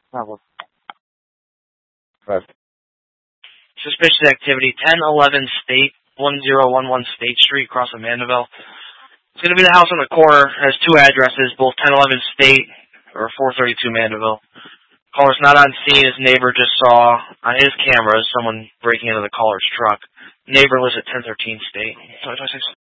Right. Suspicious activity, 1011 State, 1011 State Street, across from Mandeville. It's going to be the house on the corner. Has two addresses, both 1011 State or 432 Mandeville. Caller's not on scene. His neighbor just saw on his cameras someone breaking into the caller's truck. Neighbor lives at 1013 State.